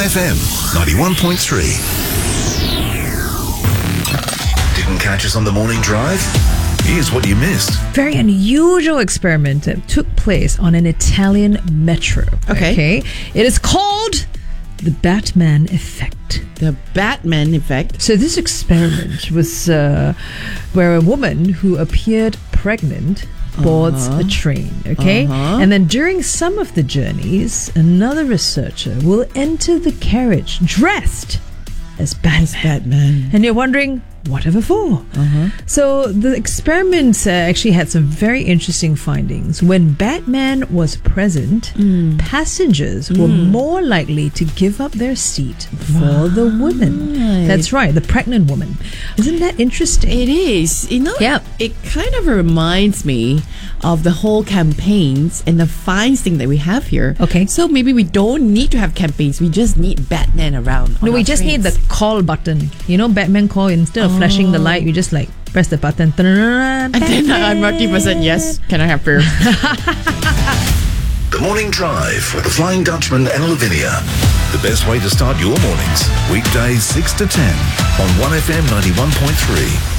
1FM 91.3. Didn't catch us on the morning drive? Here's what you missed. Very unusual experiment that took place on an Italian metro. Okay. It is called the Batman effect. The Batman effect. So this experiment was where a woman who appeared pregnant boards a train, and then during some of the journeys, another researcher will enter the carriage dressed as Batman. And you're wondering, whatever for? So the experiments actually had some very interesting findings. When Batman was present, passengers were more likely to give up their seat for the woman. That's right, the pregnant woman. Isn't that interesting? It is. Yeah. It kind of reminds me of the whole campaigns and the fines thing that we have here. Okay. So maybe we don't need to have campaigns. We just need Batman around. No, we just need the call button. You know, Batman call, instead of flashing the light, you just like press the button. And then I'm 40% yes. Can I have beer? The Morning Drive with the Flying Dutchman and Lavinia. The best way to start your mornings. Weekdays 6 to 10 on 1FM 91.3.